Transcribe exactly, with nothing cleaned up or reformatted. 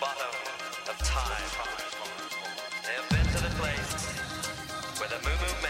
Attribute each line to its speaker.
Speaker 1: bottom of time. They have been to the place where the Moo Moo